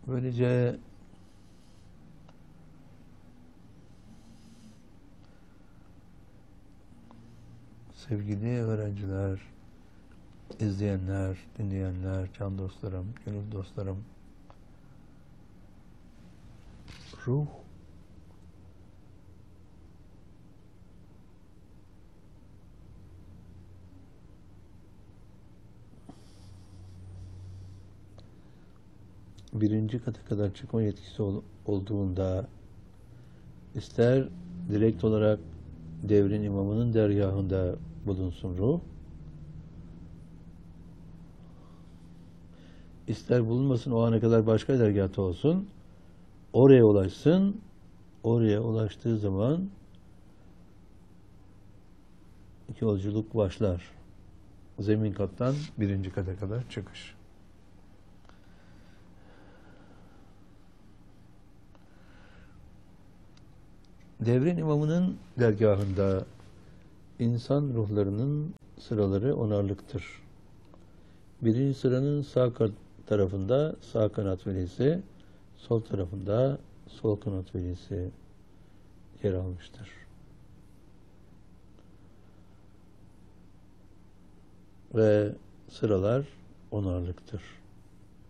Böylece sevgili öğrenciler, izleyenler, dinleyenler, can dostlarım, gönül dostlarım, ruh birinci kata kadar çıkma yetkisi olduğunda ister direkt olarak devrin imamının dergahında bulunsun ruh, ister bulunmasın o ana kadar başka dergahta olsun, oraya ulaşsın, oraya ulaştığı zaman yolculuk başlar. Zemin kattan birinci kata kadar çıkış. Devrin imamının dergahında insan ruhlarının sıraları onarlıktır. Birinci sıranın sağ tarafında sağ kanat velisi, sol tarafında sol kanat velisi yer almıştır. Ve sıralar onarlıktır.